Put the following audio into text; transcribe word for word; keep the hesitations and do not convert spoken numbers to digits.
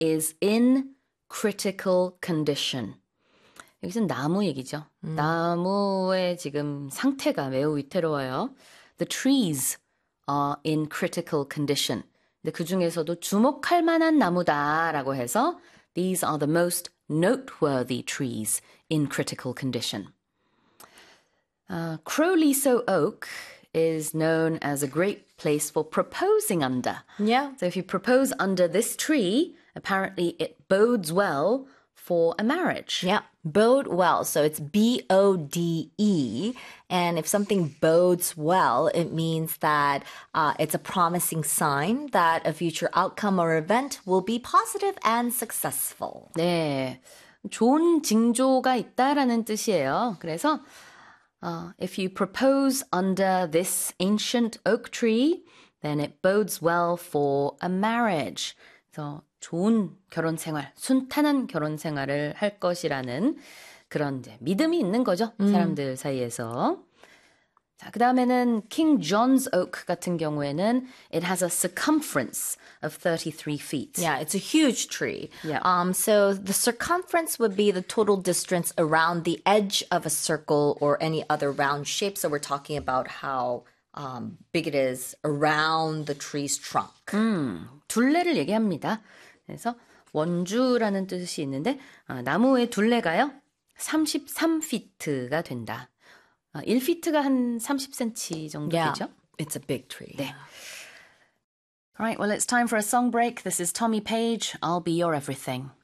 is in critical condition. 여기서 나무 얘기죠. 음. 나무의 지금 상태가 매우 위태로워요. The trees are in critical condition. 근데 그 중에서도 주목할 만한 나무다라고 해서 These are the most noteworthy trees in critical condition. Uh, Crowleasoe Oak is known as a great place for proposing under. Yeah. So if you propose under this tree, apparently it bodes well for a marriage. Yeah, bode well. So it's B O D E. And if something bodes well, it means that uh, it's a promising sign that a future outcome or event will be positive and successful. 네, 좋은 징조가 있다라는 뜻이에요. 그래서 uh, if you propose under this ancient oak tree, then it bodes well for a marriage. 그래서 좋은 결혼 생활, 순탄한 결혼 생활을 할 것이라는 그런 이제 믿음이 있는 거죠. 음. 사람들 사이에서. 자, 그 다음에는 King John's Oak 같은 경우에는 it has a circumference of thirty-three feet. Yeah, it's a huge tree. Yeah. Um, so the circumference would be the total distance around the edge of a circle or any other round shape. So we're talking about how um, big it is around the tree's trunk. 음, 둘레를 얘기합니다. 그래서 원주라는 뜻이 있는데 아, 나무의 둘레가요 삼십삼 피트가 된다. 아, 일 피트가 한 삼십 센티미터 정도 Yeah, 되죠? it's a big tree. 네. All right, well, it's time for a song break. This is Tommy Page. I'll be your everything.